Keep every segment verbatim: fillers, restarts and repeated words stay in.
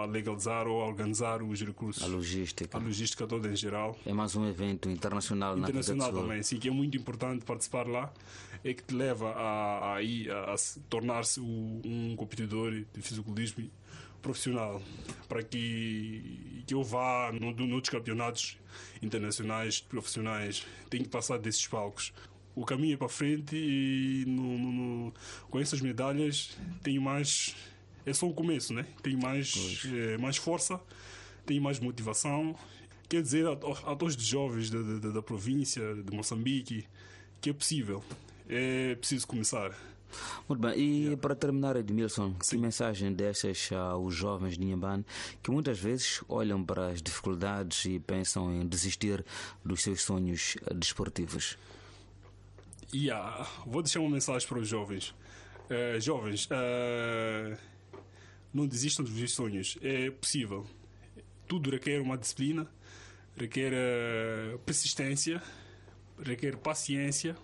a legalizar ou a organizar os recursos. A logística. A logística toda em geral. É mais um evento internacional, internacional na também, sim, que é muito importante participar lá, é que te leva a, a, a, a tornar-se um competidor de fisiculturismo profissional, para que, que eu vá no, no, nos campeonatos internacionais profissionais, tenho que passar desses palcos. O caminho é para frente e no, no, no, com essas medalhas tenho mais, é só o começo, né? Tenho mais, é, mais força, tenho mais motivação. Quer dizer a, a todos os jovens da, da, da província de Moçambique que é possível, é preciso começar. Muito bem, e yeah. para terminar, Edmilson, Sim. que mensagem deixas aos jovens de Inhambane que muitas vezes olham para as dificuldades e pensam em desistir dos seus sonhos desportivos? Yeah. Vou deixar uma mensagem para os jovens. Uh, jovens, uh, não desistam dos vossos sonhos, é possível. Tudo requer uma disciplina, requer uh, persistência, requer paciência.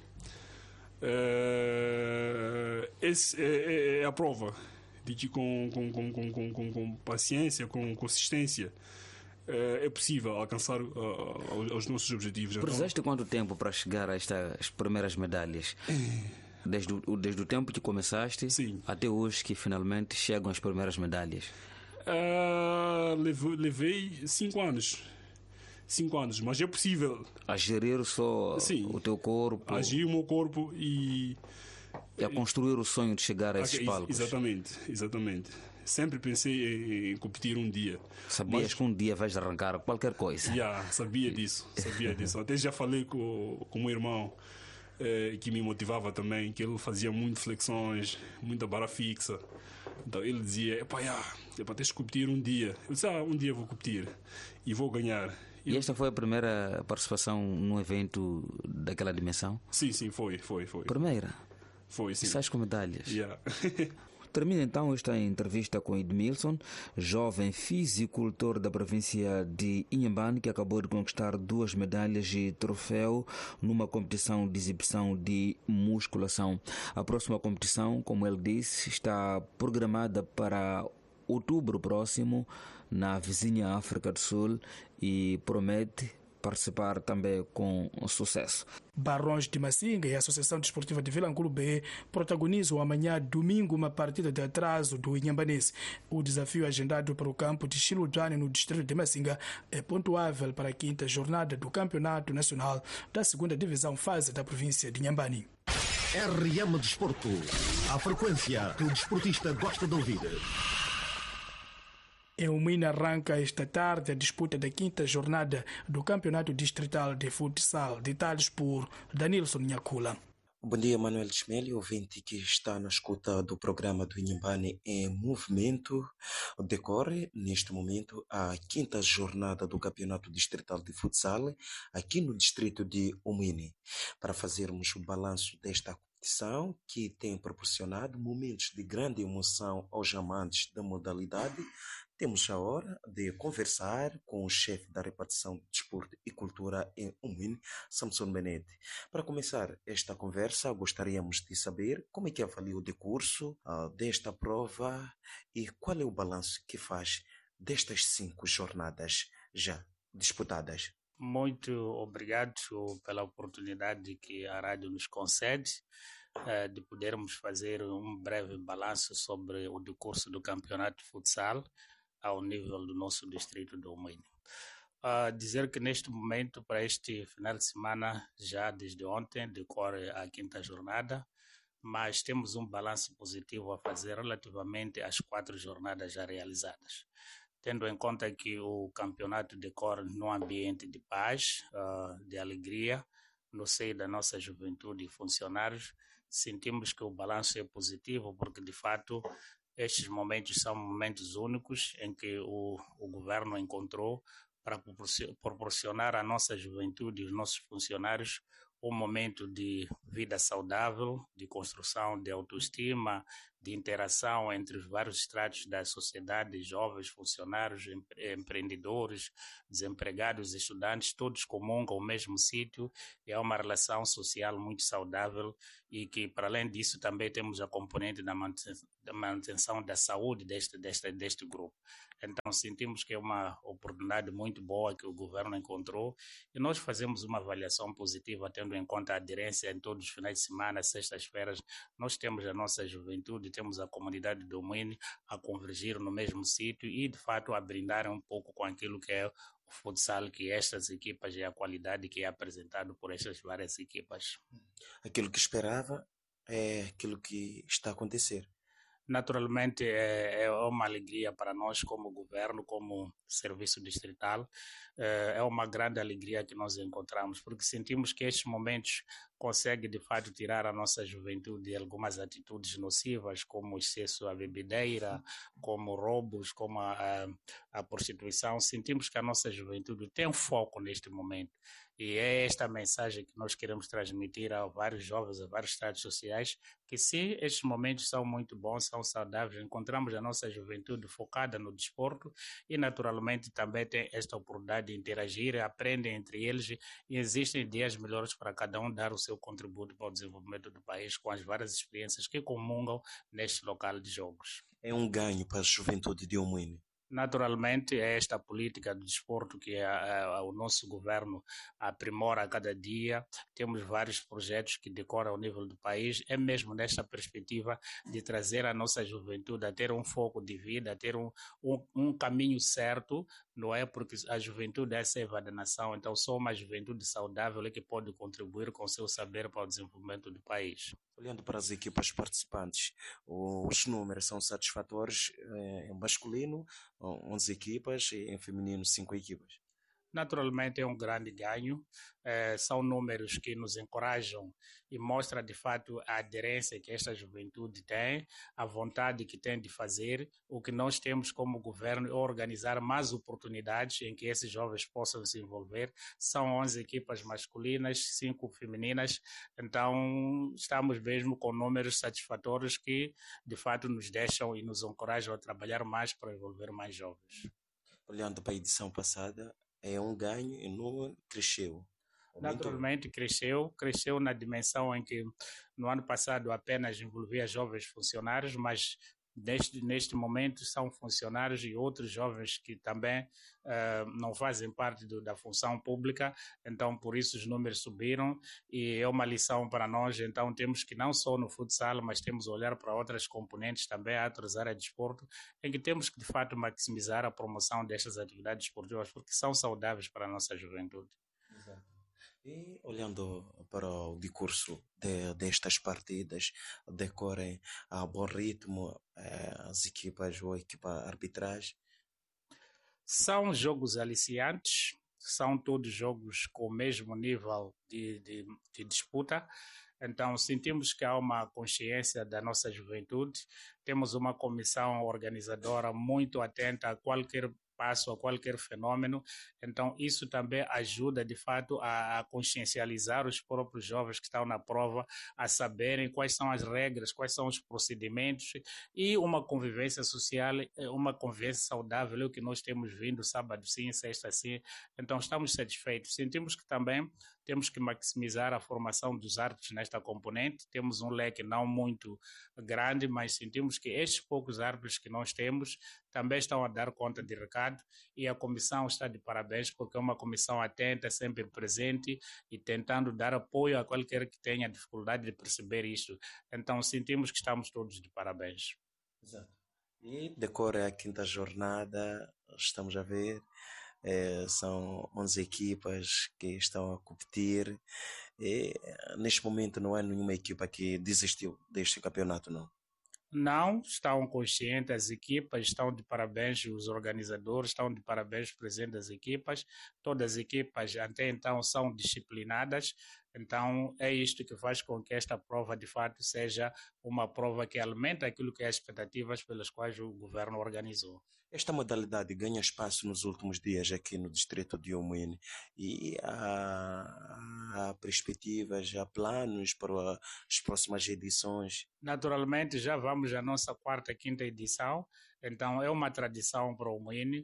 Uh, esse é, é a prova de que com, com, com, com, com, com paciência, com consistência, uh, é possível alcançar uh, os nossos objetivos. Precisaste então, quanto tempo para chegar a estas primeiras medalhas? Desde o, desde o tempo que começaste Sim. até hoje que finalmente chegam as primeiras medalhas? Uh, levei, levei cinco anos. Cinco anos, mas é possível. A gerir só Sim. o teu corpo. A gerir o meu corpo e... E a construir o sonho de chegar a esses okay, palcos. Exatamente, exatamente. Sempre pensei em, em competir um dia. Sabias mas... que um dia vais arrancar qualquer coisa. Yeah, sabia disso, sabia disso. Até já falei com, com o meu irmão, eh, que me motivava também, que ele fazia muito flexões, muita barra fixa. Então ele dizia, epá, yeah, epá, tens de competir um dia. Eu disse, ah, um dia vou competir e vou ganhar. E esta foi a primeira participação num evento daquela dimensão? Sim, sim, foi, foi, foi. Primeira? Foi, sim. Sais com medalhas? Yeah. Termina então esta entrevista com Edmilson, jovem fisicultor da província de Inhambane, que acabou de conquistar duas medalhas e troféu numa competição de exibição de musculação. A próxima competição, como ele disse, está programada para outubro próximo, na vizinha África do Sul, e promete participar também com sucesso. Barões de Massinga e a Associação Desportiva de Vilanculo B protagonizam amanhã, domingo, uma partida de atraso do Inhambanense. O desafio agendado para o campo de Xiludane, no distrito de Massinga, é pontuável para a quinta jornada do Campeonato Nacional da segunda Divisão Fase da província de Inhambane. R M Desporto, a frequência que o desportista gosta de ouvir. Em Umina arranca esta tarde a disputa da quinta jornada do Campeonato Distrital de Futsal. Detalhes por Danilson Nhakula. Bom dia, Manuel Ismael, ouvinte que está na escuta do programa do Inhambane em Movimento. Decorre, neste momento, a quinta jornada do Campeonato Distrital de Futsal aqui no distrito de Umina. Para fazermos o balanço desta competição, que tem proporcionado momentos de grande emoção aos amantes da modalidade, temos a hora de conversar com o chefe da repartição de Desporto e Cultura em Umina, Samson Benete. Para começar esta conversa, gostaríamos de saber como é que avalia o decurso uh, desta prova e qual é o balanço que faz destas cinco jornadas já disputadas. Muito obrigado pela oportunidade que a rádio nos concede uh, de podermos fazer um breve balanço sobre o decurso do campeonato de futsal ao nível do nosso distrito do Umina. Uh, dizer que neste momento, para este final de semana, já desde ontem, decorre a quinta jornada, mas temos um balanço positivo a fazer relativamente às quatro jornadas já realizadas. Tendo em conta que o campeonato decorre num ambiente de paz, uh, de alegria, no seio da nossa juventude e funcionários, sentimos que o balanço é positivo, porque de fato estes momentos são momentos únicos em que o, o governo encontrou para proporcionar à nossa juventude e aos nossos funcionários um momento de vida saudável, de construção de autoestima, de interação entre os vários estratos da sociedade, jovens, funcionários, empre- empreendedores, desempregados, estudantes, todos comungam o mesmo sítio, e é uma relação social muito saudável e que, para além disso, também temos a componente da manutenção da, manutenção da saúde deste, deste, deste grupo. Então, sentimos que é uma oportunidade muito boa que o governo encontrou e nós fazemos uma avaliação positiva, tendo em conta a aderência em todos os finais de semana, sextas-feiras. Nós temos a nossa juventude, temos a comunidade do Moinho a convergir no mesmo sítio e, de fato, a brindar um pouco com aquilo que é o futsal, que estas equipas e a qualidade que é apresentado por estas várias equipas. Aquilo que esperava é aquilo que está a acontecer. Naturalmente, é, é uma alegria para nós como governo, como serviço distrital. É uma grande alegria que nós encontramos, porque sentimos que estes momentos conseguem, de fato, tirar a nossa juventude de algumas atitudes nocivas, como o excesso à bebedeira, como roubos, como a, a, a prostituição. Sentimos que a nossa juventude tem um foco neste momento. E é esta mensagem que nós queremos transmitir a vários jovens, a vários estratos sociais, que sim, estes momentos são muito bons, são saudáveis, encontramos a nossa juventude focada no desporto e naturalmente também tem esta oportunidade de interagir, aprendem entre eles e existem ideias melhores para cada um dar o seu contributo para o desenvolvimento do país com as várias experiências que comungam neste local de jogos. É um ganho para a juventude de Moinho. Naturalmente, é esta política do desporto que a, a, o nosso governo aprimora a cada dia. Temos vários projetos que decoram ao nível do país. É mesmo nesta perspectiva de trazer a nossa juventude a ter um foco de vida, a ter um, um, um caminho certo, não é? Porque a juventude é a seiva da nação, então só uma juventude saudável é que pode contribuir com o seu saber para o desenvolvimento do país. Olhando para as equipas participantes, os números são satisfatórios em masculino, onze equipas, e em feminino, cinco equipas. Naturalmente é um grande ganho, eh, são números que nos encorajam e mostram de fato a aderência que esta juventude tem, a vontade que tem de fazer. O que nós temos como governo é organizar mais oportunidades em que esses jovens possam se envolver. São onze equipas masculinas, cinco femininas, então estamos mesmo com números satisfatórios que de fato nos deixam e nos encorajam a trabalhar mais para envolver mais jovens. Olhando para a edição passada, é um ganho e não cresceu. Aumentou. Naturalmente cresceu, cresceu na dimensão em que no ano passado apenas envolvia jovens funcionários, mas neste, neste momento são funcionários e outros jovens que também uh, não fazem parte do, da função pública, então por isso os números subiram e é uma lição para nós. Então temos que não só no futsal, mas temos que olhar para outras componentes também, outras áreas de desporto, em que temos que de fato maximizar a promoção destas atividades esportivas, porque são saudáveis para a nossa juventude. Exato. E olhando para o discurso de, destas partidas, decorrem a bom ritmo eh, as equipas ou a equipa arbitragem? São jogos aliciantes, são todos jogos com o mesmo nível de, de, de disputa. Então, sentimos que há uma consciência da nossa juventude, temos uma comissão organizadora muito atenta a qualquer passo, a qualquer fenômeno, então isso também ajuda de fato a, a consciencializar os próprios jovens que estão na prova, a saberem quais são as regras, quais são os procedimentos e uma convivência social, uma convivência saudável, é o que nós temos vindo sábado sim, sexta sim, então estamos satisfeitos. Sentimos que também temos que maximizar a formação dos árbitros nesta componente, temos um leque não muito grande, mas sentimos que estes poucos árbitros que nós temos também estão a dar conta de recado e a comissão está de parabéns porque é uma comissão atenta, sempre presente e tentando dar apoio a qualquer que tenha dificuldade de perceber isso. Então sentimos que estamos todos de parabéns. Exato. E decorre a quinta jornada, estamos a ver, é, são onze equipas que estão a competir e neste momento não há nenhuma equipa que desistiu deste campeonato, não? Não, estão conscientes as equipas, estão de parabéns os organizadores, estão de parabéns os presidentes das equipas, todas as equipas até então são disciplinadas, Então, é isto que faz com que esta prova, de fato, seja uma prova que alimenta aquilo que é as expectativas pelas quais o governo organizou. Esta modalidade ganha espaço nos últimos dias aqui no distrito de Omoini e há, há perspectivas, há planos para as próximas edições. Naturalmente, já vamos à nossa quarta, quinta edição. Então, é uma tradição para o Omoini,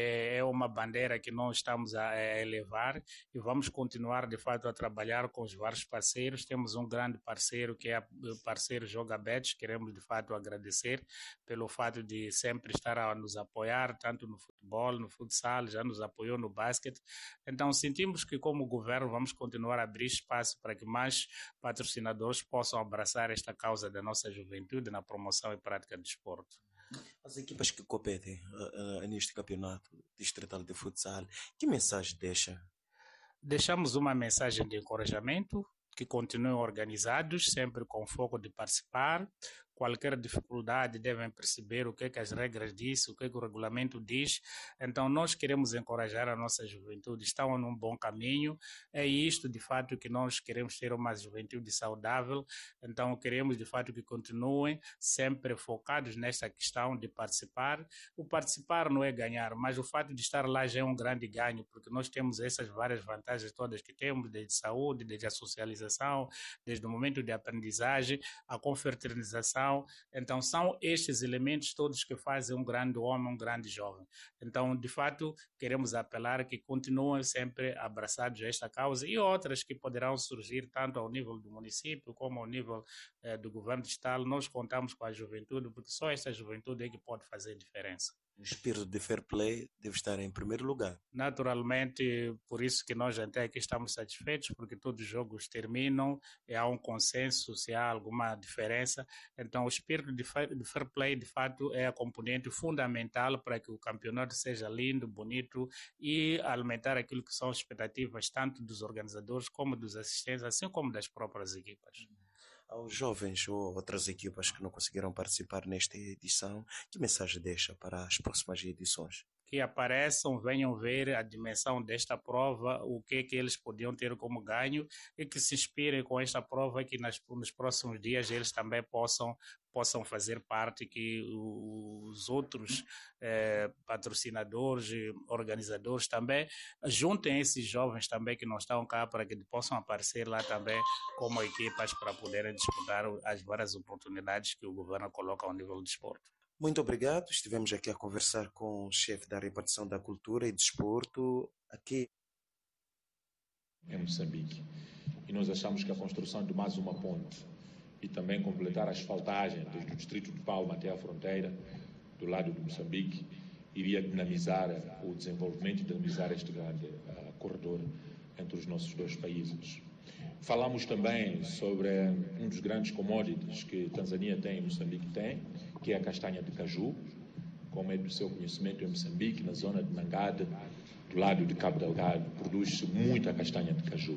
é uma bandeira que nós estamos a elevar e vamos continuar, de fato, a trabalhar com os vários parceiros. Temos um grande parceiro, que é o parceiro Jogabets. Queremos, de fato, agradecer pelo fato de sempre estar a nos apoiar, tanto no futebol, no futsal, já nos apoiou no basquete. Então, sentimos que, como governo, vamos continuar a abrir espaço para que mais patrocinadores possam abraçar esta causa da nossa juventude na promoção e prática do desporto. As equipas que competem uh, uh, neste campeonato distrital de futsal, que mensagem deixa? Deixamos uma mensagem de encorajamento, que continuem organizados, sempre com foco de participar. Qualquer dificuldade devem perceber o que é que as regras dizem, o que é que o regulamento diz. Então, nós queremos encorajar a nossa juventude, estão num bom caminho. É isto, de fato, que nós queremos ter uma juventude saudável. Então, queremos, de fato, que continuem sempre focados nesta questão de participar. O participar não é ganhar, mas o fato de estar lá já é um grande ganho, porque nós temos essas várias vantagens todas que temos, desde saúde, desde a socialização, desde o momento de aprendizagem, a confraternização. Então, são estes elementos todos que fazem um grande homem, um grande jovem. Então, de fato, queremos apelar que continuem sempre abraçados a esta causa e outras que poderão surgir tanto ao nível do município como ao nível eh, do governo distrital. Nós contamos com a juventude, porque só esta juventude é que pode fazer diferença. O espírito de fair play deve estar em primeiro lugar. Naturalmente, por isso que nós até aqui estamos satisfeitos, porque todos os jogos terminam e há um consenso, se há alguma diferença. Então, o espírito de fair play, de fato, é a componente fundamental para que o campeonato seja lindo, bonito e alimentar aquilo que são as expectativas tanto dos organizadores como dos assistentes, assim como das próprias equipas. Aos jovens ou outras equipas que não conseguiram participar nesta edição, que mensagem deixa para as próximas edições? Que apareçam, venham ver a dimensão desta prova, o que é que eles podiam ter como ganho e que se inspirem com esta prova, que nas, nos próximos dias eles também possam, possam fazer parte, que os outros eh, patrocinadores e organizadores também juntem esses jovens também que não estão cá para que possam aparecer lá também como equipas para poderem disputar as várias oportunidades que o governo coloca ao nível do desporto. Muito obrigado. Estivemos aqui a conversar com o chefe da repartição da cultura e desporto aqui em Moçambique. E nós achamos que a construção de mais uma ponte e também completar a asfaltagem desde o distrito de Palma até a fronteira do lado de Moçambique iria dinamizar o desenvolvimento e dinamizar este grande uh, corredor entre os nossos dois países. Falamos também sobre um dos grandes commodities que Tanzânia tem e Moçambique tem, que é a castanha de caju, como é do seu conhecimento em Moçambique, na zona de Nangade, do lado de Cabo Delgado, produz-se muita castanha de caju.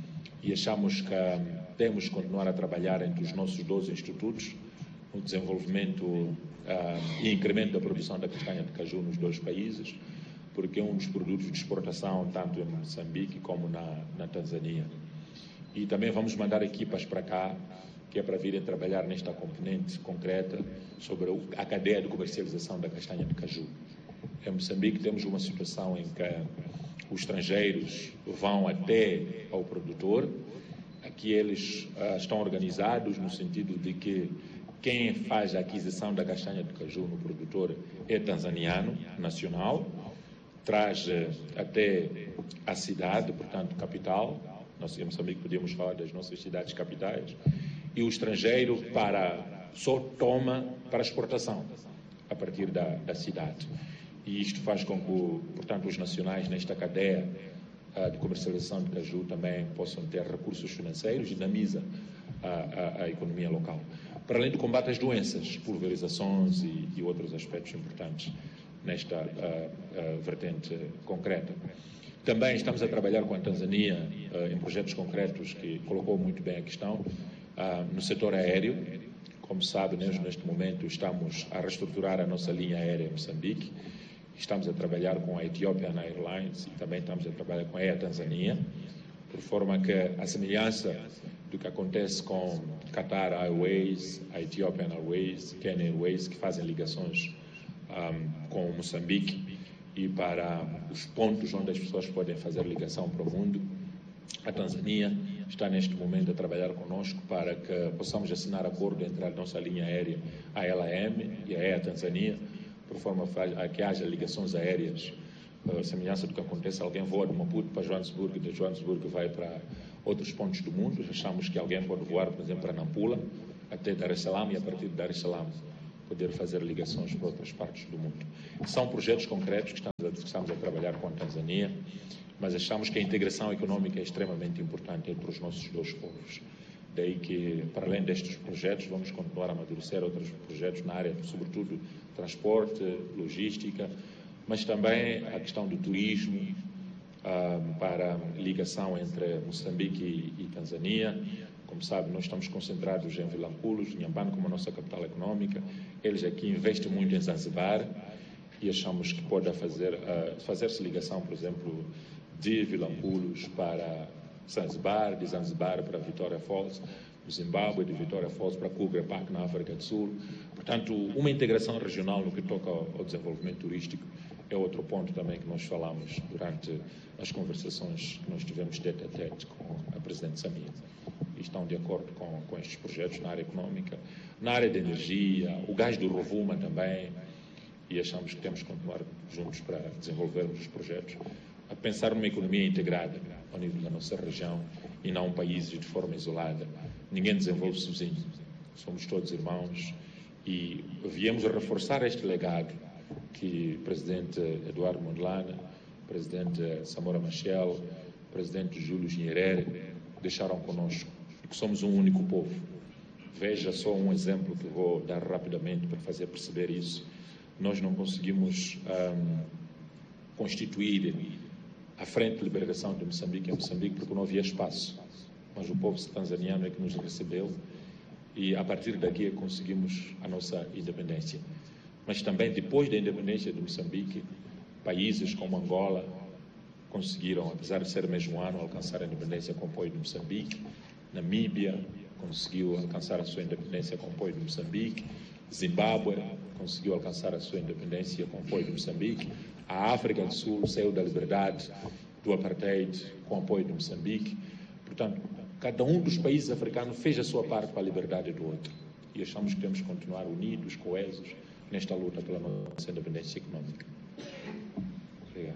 E achamos que um, temos que continuar a trabalhar entre os nossos doze institutos no desenvolvimento uh, e incremento da produção da castanha de caju nos dois países, porque é um dos produtos de exportação tanto em Moçambique como na, na Tanzânia. E também vamos mandar equipas para cá, que é para virem trabalhar nesta componente concreta sobre a cadeia de comercialização da castanha de caju. Em Moçambique temos uma situação em que os estrangeiros vão até ao produtor, aqui eles uh, estão organizados no sentido de que quem faz a aquisição da castanha de caju no produtor é tanzaniano, nacional, traz uh, até a cidade, portanto capital. Nós em Moçambique podemos falar das nossas cidades capitais, e o estrangeiro para, só toma para exportação a partir da, da cidade. E isto faz com que, portanto, os nacionais nesta cadeia uh, de comercialização de caju também possam ter recursos financeiros e dinamiza a, a, a economia local. Para além do combate às doenças, pulverizações e, e outros aspectos importantes nesta uh, uh, vertente concreta. Também estamos a trabalhar com a Tanzânia uh, em projetos concretos que colocou muito bem a questão uh, no setor aéreo. Como sabe, neste momento estamos a reestruturar a nossa linha aérea em Moçambique. Estamos a trabalhar com a Ethiopian Airlines e também estamos a trabalhar com a Air Tanzania por forma que a semelhança do que acontece com Qatar Airways, a Ethiopian Airways, Kenya Airways, que fazem ligações um, com Moçambique e para os pontos onde as pessoas podem fazer ligação para o mundo. A Tanzânia está neste momento a trabalhar conosco para que possamos assinar acordo entre a nossa linha aérea, a L A M e a Air Tanzânia, por forma a que haja ligações aéreas, uh, semelhança do que acontece, alguém voa de Maputo para Joanesburgo, de Joanesburgo vai para outros pontos do mundo. Achamos que alguém pode voar, por exemplo, para Nampula, até Dar es Salaam, e a partir de Dar es Salaam poder fazer ligações para outras partes do mundo. São projetos concretos que estamos a, que estamos a trabalhar com a Tanzânia, mas achamos que a integração econômica é extremamente importante entre os nossos dois povos. Daí que, para além destes projetos, vamos continuar a amadurecer outros projetos na área, sobretudo, transporte, logística, mas também a questão do turismo, uh, para ligação entre Moçambique e, e Tanzânia. Como sabe, nós estamos concentrados em Vilanculos, Inhambane como a nossa capital econômica. Eles aqui investem muito em Zanzibar e achamos que pode fazer, uh, fazer-se ligação, por exemplo, de Vilanculos para Zanzibar, de Zanzibar para Vitória Falls, do Zimbábue, de Vitória Falls para Kruger Park, na África do Sul. Portanto, uma integração regional no que toca ao desenvolvimento turístico é outro ponto também que nós falamos durante as conversações que nós tivemos tete a tete com a Presidente Samia. E estão de acordo com, com estes projetos na área econômica, na área de energia, o gás do Rovuma também, e achamos que temos que continuar juntos para desenvolvermos os projetos, a pensar numa economia integrada ao nível da nossa região e não países de forma isolada. Ninguém desenvolve sozinho, somos todos irmãos e viemos a reforçar este legado que o Presidente Eduardo Mondlane, o Presidente Samora Machel, o Presidente Júlio Nyerere deixaram conosco, que somos um único povo. Veja só um exemplo que vou dar rapidamente para fazer perceber isso. Nós não conseguimos um, constituir a Frente de Liberação de Moçambique em Moçambique porque não havia espaço, mas o povo tanzaniano é que nos recebeu e a partir daqui conseguimos a nossa independência. Mas também depois da independência de Moçambique, países como Angola conseguiram, apesar de ser o mesmo ano, alcançar a independência com apoio de Moçambique. Namíbia conseguiu alcançar a sua independência com apoio de Moçambique. Zimbábue conseguiu alcançar a sua independência com apoio de Moçambique. A África do Sul saiu da liberdade do apartheid com apoio de Moçambique. Portanto, cada um dos países africanos fez a sua parte para a liberdade do outro. E achamos que temos que continuar unidos, coesos, nesta luta pela nossa independência econômica. Obrigado.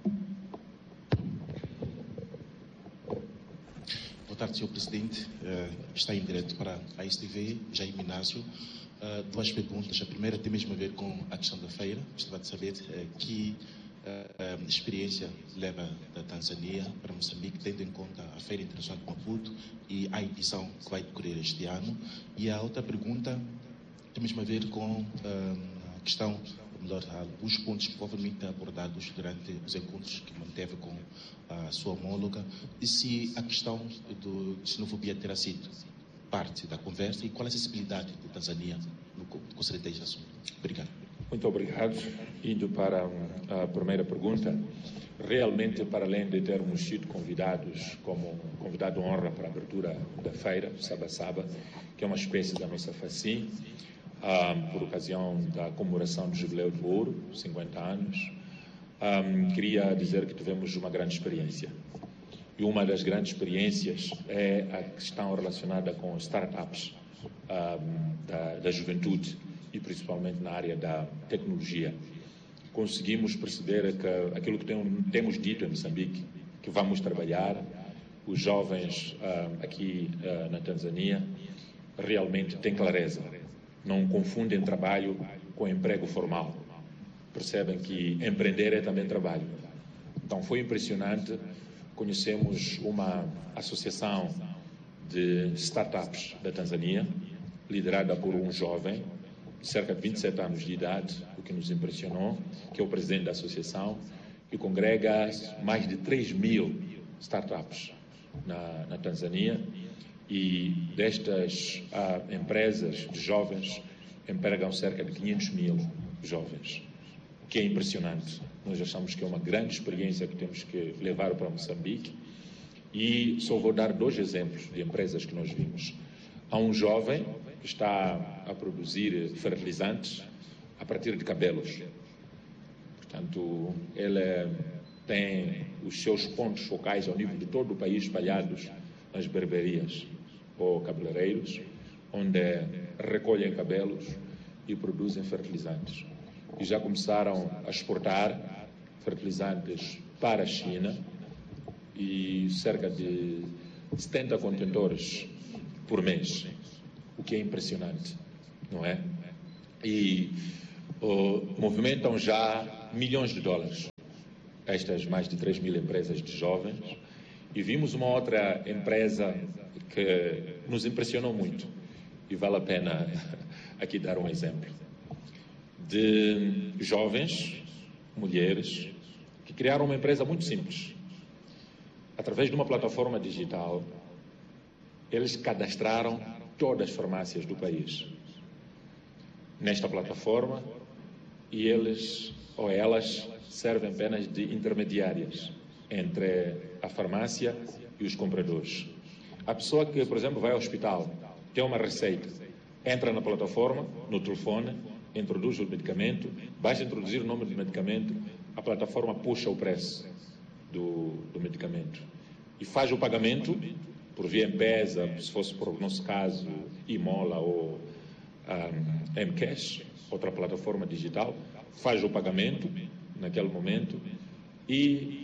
Boa tarde, senhor Presidente. Uh, está em direto para a S T V, Jair Inácio. Uh, duas perguntas. A primeira tem mesmo a ver com a questão da feira. Gostava de saber uh, que uh, uh, experiência leva da Tanzânia para Moçambique, tendo em conta a Feira Internacional de Maputo e a edição que vai decorrer este ano. E a outra pergunta tem mesmo a ver com uh, a questão, ou melhor, alguns pontos provavelmente abordados durante os encontros que manteve com a sua homóloga, e se a questão do xenofobia terá sido parte da conversa e qual a acessibilidade da Tanzânia no conselho deste assunto. Obrigado. Muito obrigado. Indo para a primeira pergunta, realmente, para além de termos sido convidados como convidado de honra para a abertura da feira, do Saba Saba, que é uma espécie da nossa FACIM, um, por ocasião da comemoração do Jubileu do Ouro, cinquenta anos, um, queria dizer que tivemos uma grande experiência. E uma das grandes experiências é a questão relacionada com startups um, da, da juventude e principalmente na área da tecnologia. Conseguimos perceber que aquilo que tem, temos dito em Moçambique, que vamos trabalhar, os jovens um, aqui uh, na Tanzânia realmente têm clareza, não confundem trabalho com emprego formal, percebem que empreender é também trabalho. Então foi impressionante. Conhecemos uma associação de startups da Tanzânia, liderada por um jovem, de cerca de vinte e sete anos de idade, o que nos impressionou, que é o presidente da associação, que congrega mais de três mil startups na, na Tanzânia, e destas ah, empresas de jovens empregam cerca de quinhentos mil jovens, o que é impressionante. Nós achamos que é uma grande experiência que temos que levar para Moçambique E só vou dar dois exemplos de empresas que nós vimos. Há um jovem que está a produzir fertilizantes a partir de cabelos. Portanto, ele tem os seus pontos focais ao nível de todo o país espalhados nas berberias ou cabeleireiros, onde recolhem cabelos e produzem fertilizantes. E já começaram a exportar fertilizantes para a China, e cerca de setenta contentores por mês, o que é impressionante, não é? E oh, movimentam já milhões de dólares estas mais de três mil empresas de jovens. E vimos uma outra empresa que nos impressionou muito, e vale a pena aqui dar um exemplo, de jovens, mulheres, que criaram uma empresa muito simples. Através de uma plataforma digital, eles cadastraram todas as farmácias do país nesta plataforma, e eles ou elas servem apenas de intermediárias entre a farmácia e os compradores. A pessoa que, por exemplo, vai ao hospital, tem uma receita, entra na plataforma, no telefone, introduz o medicamento, basta introduzir o nome do medicamento, a plataforma puxa o preço do, do medicamento e faz o pagamento por via M-Pesa, se fosse por nosso caso Imola ou um, M-Cash, outra plataforma digital, faz o pagamento naquele momento, e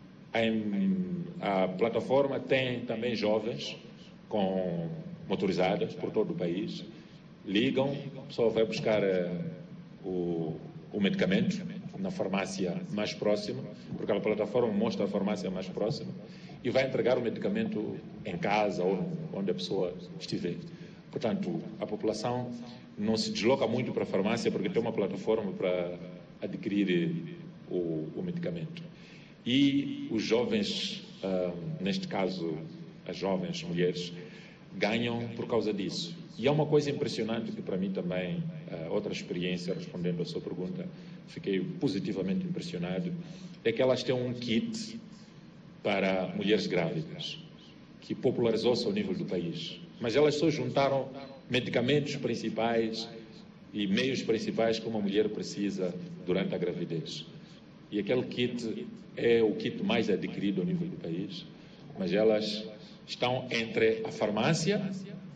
a, a plataforma tem também jovens com motorizadas por todo o país, ligam, só vai buscar uh, o, o medicamento na farmácia mais próxima, porque a plataforma mostra a farmácia mais próxima, e vai entregar o medicamento em casa ou onde a pessoa estiver. Portanto, a população não se desloca muito para a farmácia porque tem uma plataforma para adquirir o, o medicamento. E os jovens, uh, neste caso as jovens mulheres, ganham por causa disso. E há uma coisa impressionante que para mim também, uh, outra experiência, respondendo à sua pergunta, fiquei positivamente impressionado, é que elas têm um kit para mulheres grávidas, que popularizou-se ao nível do país. Mas elas só juntaram medicamentos principais e meios principais que uma mulher precisa durante a gravidez. E aquele kit é o kit mais adquirido ao nível do país, mas elas estão entre a farmácia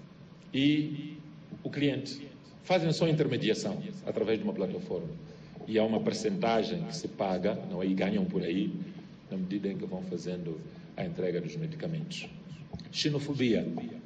e o cliente. Fazem só intermediação através de uma plataforma. E há uma percentagem que se paga, não é? E ganham por aí, na medida em que vão fazendo a entrega dos medicamentos. Xenofobia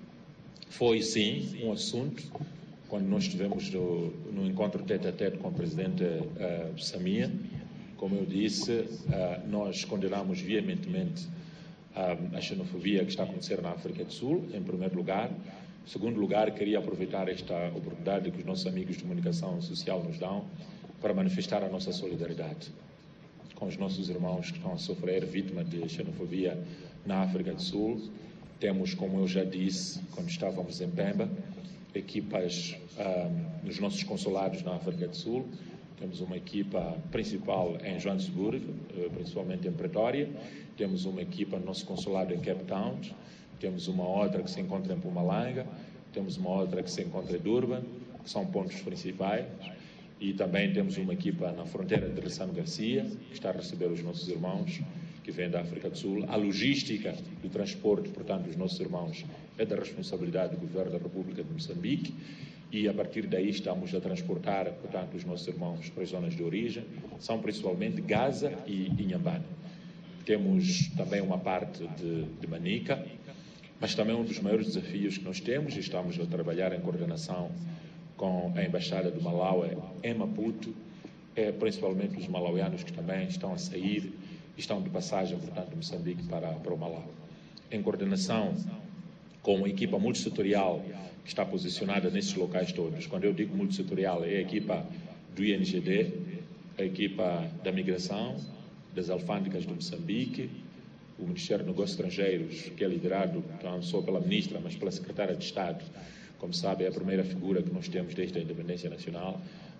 foi, sim, um assunto quando nós estivemos no, no encontro tete-a-tete com o presidente uh, Samia. Como eu disse, uh, nós condenamos veementemente uh, a xenofobia que está a acontecer na África do Sul, em primeiro lugar. Em segundo lugar, queria aproveitar esta oportunidade que os nossos amigos de comunicação social nos dão para manifestar a nossa solidariedade com os nossos irmãos que estão a sofrer vítima de xenofobia na África do Sul. Temos, como eu já disse, quando estávamos em Pemba, equipas um, nos nossos consulados na África do Sul. Temos uma equipa principal em Joanesburgo, principalmente em Pretória. Temos uma equipa no nosso consulado em Cape Town. Temos uma outra que se encontra em Mpumalanga. Temos uma outra que se encontra em Durban, que são pontos principais. E também temos uma equipa na fronteira de Rissano Garcia, que está a receber os nossos irmãos que vêm da África do Sul. A logística do transporte, portanto, dos nossos irmãos é da responsabilidade do Governo da República de Moçambique, e a partir daí estamos a transportar, portanto, os nossos irmãos para as zonas de origem, são principalmente Gaza e Inhambane. Temos também uma parte de, de Manica, mas também um dos maiores desafios que nós temos, e estamos a trabalhar em coordenação com a Embaixada do Malawi em Maputo, é principalmente os malauianos que também estão a sair, estão de passagem, portanto, de Moçambique para, para o Malawi. Em coordenação com uma equipa multissetorial que está posicionada nesses locais todos. Quando eu digo multissetorial, é a equipa do I N G D, a equipa da migração, das alfândegas de Moçambique, o Ministério dos Negócios Estrangeiros, que é liderado não só pela ministra, mas pela secretária de Estado. Como sabe, é a primeira figura que nós temos desde a independência nacional,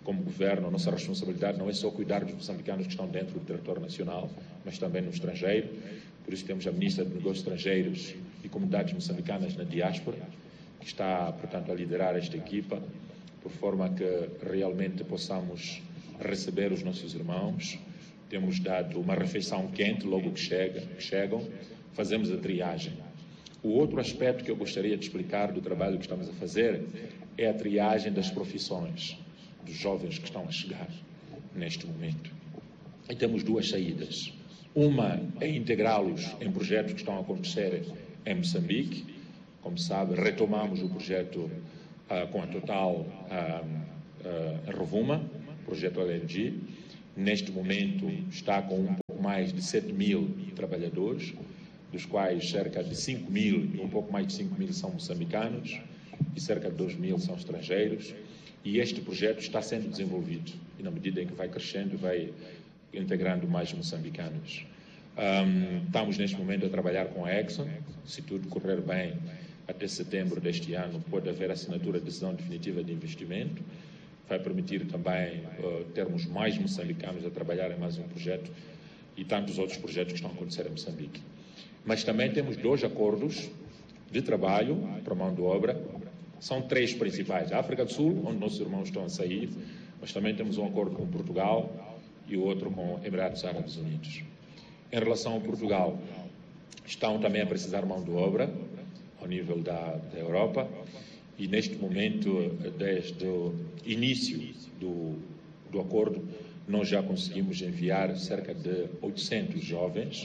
como governo, a nossa responsabilidade não é só cuidar dos moçambicanos que estão dentro do território nacional, mas também no estrangeiro. Por isso temos a Ministra de Negócios Estrangeiros e Comunidades Moçambicanas na diáspora, que está, portanto, a liderar esta equipa, por forma que realmente possamos receber os nossos irmãos. Temos dado uma refeição quente logo que, chega, que chegam, fazemos a triagem. O outro aspecto que eu gostaria de explicar do trabalho que estamos a fazer é a triagem das profissões dos jovens que estão a chegar neste momento. E temos duas saídas. Uma é integrá-los em projetos que estão a acontecer em Moçambique. Como sabe, retomamos o projeto uh, com a Total uh, uh, em Rovuma, projeto L N G. Neste momento está com um pouco mais de sete mil trabalhadores, dos quais cerca de cinco mil, um pouco mais de cinco mil são moçambicanos e cerca de dois mil são estrangeiros. E este projeto está sendo desenvolvido e, na medida em que vai crescendo, vai integrando mais moçambicanos. Um, estamos neste momento a trabalhar com a Exxon. Se tudo correr bem, até setembro deste ano pode haver assinatura de decisão definitiva de investimento. Vai permitir também uh, termos mais moçambicanos a trabalhar em mais um projeto e tantos outros projetos que estão a acontecer em Moçambique. Mas também temos dois acordos de trabalho para mão de obra. São três principais. A África do Sul, onde nossos irmãos estão a sair, mas também temos um acordo com Portugal e o outro com Emirados Árabes Unidos. Em relação ao Portugal, estão também a precisar de mão de obra ao nível da, da Europa e neste momento, desde o início do, do acordo, nós já conseguimos enviar cerca de oitocentos jovens.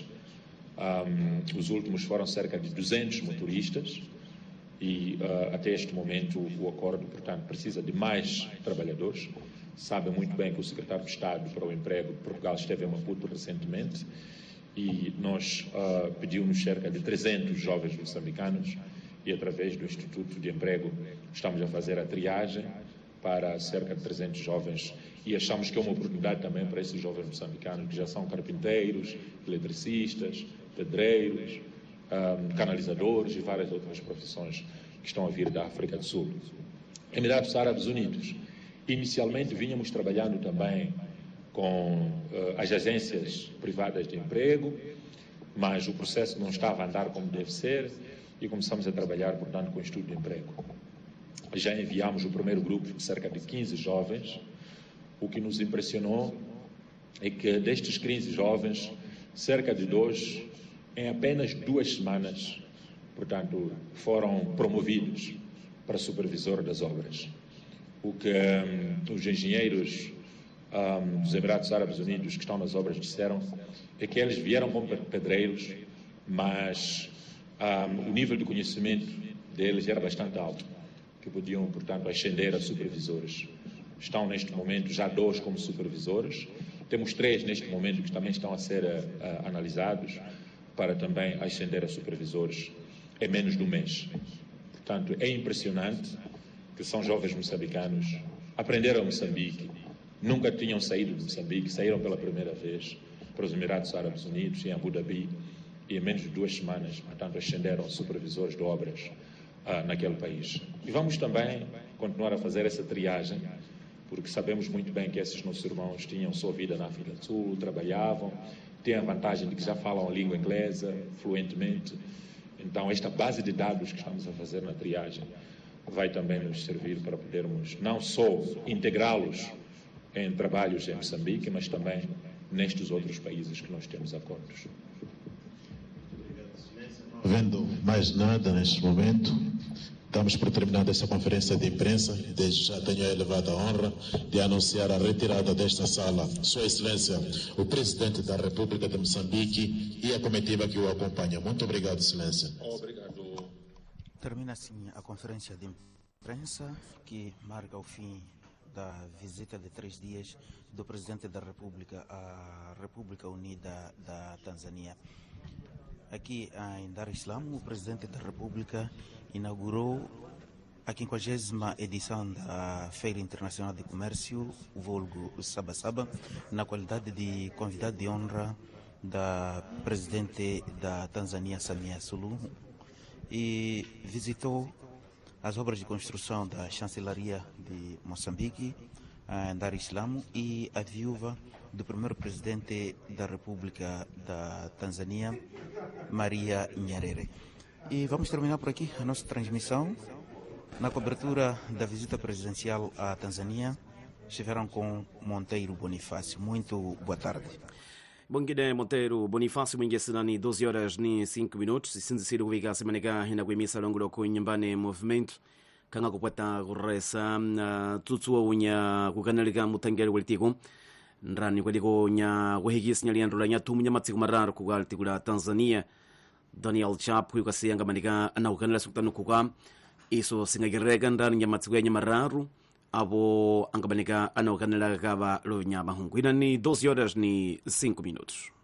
Um, os últimos foram cerca de duzentos motoristas. E uh, até este momento o acordo, portanto, precisa de mais trabalhadores. Sabem muito bem que o secretário de Estado para o Emprego de Portugal esteve em Maputo recentemente e nós uh, pedimos cerca de trezentos jovens moçambicanos e através do Instituto de Emprego estamos a fazer a triagem para cerca de trezentos jovens e achamos que é uma oportunidade também para esses jovens moçambicanos que já são carpinteiros, eletricistas, pedreiros, Um, canalizadores e várias outras profissões que estão a vir da África do Sul. Emirados Árabes Unidos. Inicialmente vínhamos trabalhando também com uh, as agências privadas de emprego, mas o processo não estava a andar como deve ser e começamos a trabalhar, portanto, com o Instituto de Emprego. Já enviamos o primeiro grupo de cerca de quinze jovens. O que nos impressionou é que destes quinze jovens, cerca de dois em apenas duas semanas, portanto, foram promovidos para supervisor das obras. O que um, os engenheiros um, dos Emirados Árabes Unidos que estão nas obras disseram é que eles vieram como pedreiros, mas um, o nível de conhecimento deles era bastante alto, que podiam, portanto, ascender a supervisores. Estão neste momento já dois como supervisores, temos três neste momento que também estão a ser uh, uh, analisados, para também ascender a supervisores em menos de um mês. Portanto, é impressionante que são jovens moçambicanos, aprenderam Moçambique, nunca tinham saído de Moçambique, saíram pela primeira vez para os Emirados Árabes Unidos, em Abu Dhabi, e em menos de duas semanas, portanto, ascenderam a supervisores de obras ah, naquele país. E vamos também continuar a fazer essa triagem, porque sabemos muito bem que esses nossos irmãos tinham sua vida na África do Sul, trabalhavam, têm a vantagem de que já falam a língua inglesa fluentemente. Então, esta base de dados que estamos a fazer na triagem vai também nos servir para podermos não só integrá-los em trabalhos em Moçambique, mas também nestes outros países que nós temos acordos. Não havendo mais nada neste momento, damos por terminada esta conferência de imprensa. Desde já tenho a elevada honra de anunciar a retirada desta sala Sua Excelência, o Presidente da República de Moçambique e a comitiva que o acompanha. Muito obrigado, Excelência. Obrigado. Termina assim a conferência de imprensa que marca o fim da visita de três dias do Presidente da República à República Unida da Tanzânia. Aqui em Dar es Salaam, o Presidente da República inaugurou a quinquagésima edição da Feira Internacional de Comércio, vulgo Saba Saba, na qualidade de convidado de honra da Presidente da Tanzânia, Samia Suluhu, e visitou as obras de construção da Chancelaria de Moçambique, uh, Dar Islamo e a viúva do primeiro presidente da República da Tanzânia, Maria Nyerere. E vamos terminar por aqui a nossa transmissão. Na cobertura da visita presidencial à Tanzânia, estiveram com Monteiro Bonifácio. Muito boa tarde. Bongide Monteiro Bonifácio mwingi sinani doze horas ni cinco minutos sinzi sido kuviga semaneka hina kuimisa longo ko nyambane movement kanga kupata kuresa uh, tutua unya kukanalika mutangere weltiko ndrani kwaliko nya kuhigisi nyaliandro nya tumunya matsiku mararo kugaltikula Tanzania Daniel Chap kuyukasiyanga manika ana kukanala sukutano kuka iso singagirega ndrani nya matsiku nya mararo abo angabanika ana kukanala kaba lo nya bahungu ina ni doze horas ni cinco minutos.